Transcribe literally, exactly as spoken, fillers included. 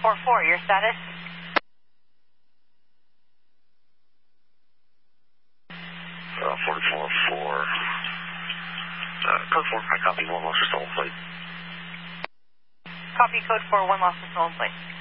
four four, your status? Uh, forty-four four. Uh, code four, I copy one lost or stolen plate. Copy code four, one lost or stolen plate.